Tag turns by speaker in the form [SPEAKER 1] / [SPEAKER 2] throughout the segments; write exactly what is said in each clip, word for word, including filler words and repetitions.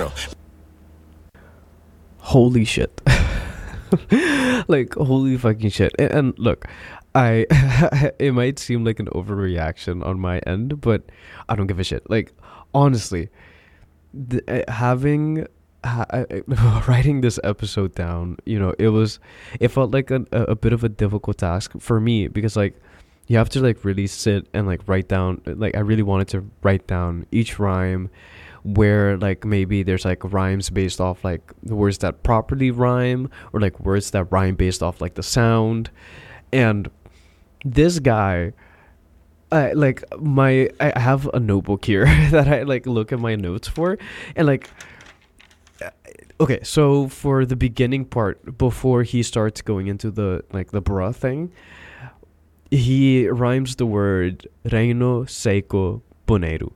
[SPEAKER 1] Bonero.
[SPEAKER 2] Holy shit. Like, holy fucking shit. And, and look, I it might seem like an overreaction on my end, but I don't give a shit. Like, honestly, the, uh, having ha- uh, writing this episode down, you know, it was it felt like a, a bit of a difficult task for me, because like you have to like really sit and like write down, like I really wanted to write down each rhyme, where like maybe there's like rhymes based off like the words that properly rhyme, or like words that rhyme based off like the sound. And this guy, I like my I have a notebook here that I like look at my notes for, and like okay, so for the beginning part, before he starts going into the like the bra thing, he rhymes the word reino, seiko, bonero.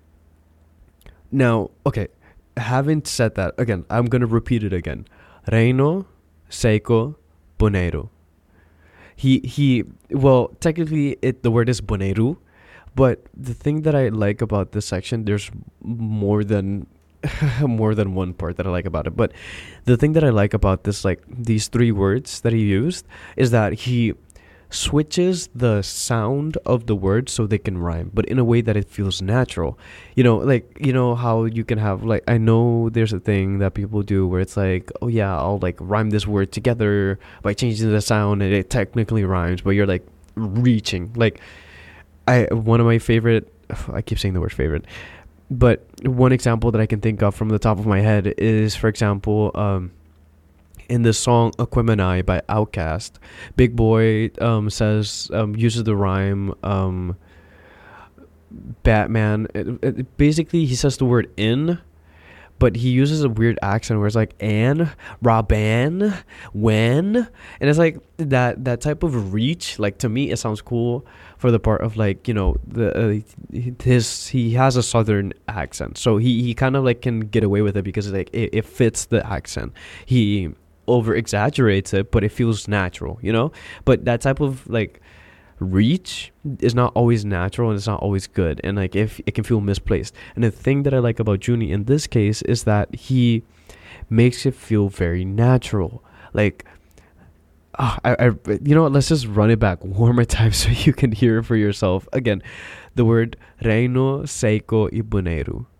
[SPEAKER 2] Now, okay, having said that, again, I'm gonna repeat it again. Reino, seiko, bonero. He he. Well, technically, it the word is bonero, but the thing that I like about this section, there's more than more than one part that I like about it. But the thing that I like about this, like these three words that he used, is that he switches the sound of the word so they can rhyme, but in a way that it feels natural. You know, like, you know how you can have like, I know there's a thing that people do where it's like, oh yeah, I'll like rhyme this word together by changing the sound and it technically rhymes, but you're like reaching. Like, I one of my favorite, I keep saying the word favorite, but one example that I can think of from the top of my head is, for example, um in the song Aquemini by Outkast, Big Boy um, says, um, uses the rhyme, um, Batman. It, it, basically, he says the word in, but he uses a weird accent where it's like, and, Raban, when. And it's like that, that type of reach, like to me, it sounds cool for the part of like, you know, the uh, his, he has a southern accent. So he, he kind of like can get away with it because like it, it fits the accent. He over exaggerates it, but it feels natural, you know. But that type of like reach is not always natural, and it's not always good, and like if it can feel misplaced. And the thing that I like about Junie in this case is that he makes it feel very natural. Like uh, I, I you know what, let's just run it back one more time so you can hear it for yourself again. The word reino, seiko, y bonero.